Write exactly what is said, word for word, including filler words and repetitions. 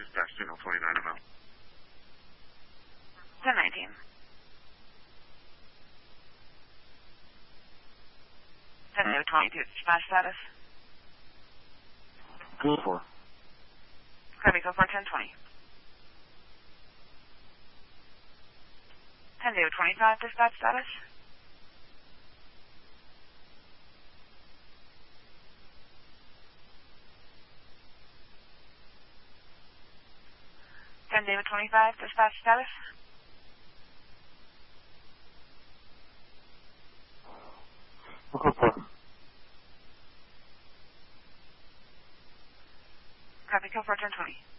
dispatch signal twenty-nine M L. ten nineteen. ten twenty-two, dispatch status. Go for. Copy, go for ten twenty. ten twenty-five, dispatch status. ten twenty-five, dispatch status. Go for. Copy, go for ten twenty.